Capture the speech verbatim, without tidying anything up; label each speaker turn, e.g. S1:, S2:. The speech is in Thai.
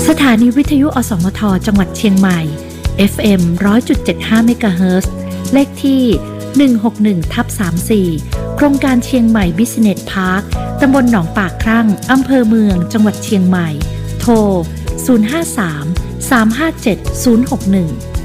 S1: สถานีวิทยุอสมทจังหวัดเชียงใหม่ เอฟ เอ็ม หนึ่งร้อยจุดเจ็ดห้า เมกะเฮิรตซ์ เลขที่ หนึ่งหกหนึ่งทับสามสี่ โครงการเชียงใหม่บิสเนสพาร์ค ตำบลหนองปากครั่ง อำเภอเมือง จังหวัดเชียงใหม่ โทร ศูนย์ ห้า สาม สาม ห้า เจ็ด ศูนย์ หก หนึ่ง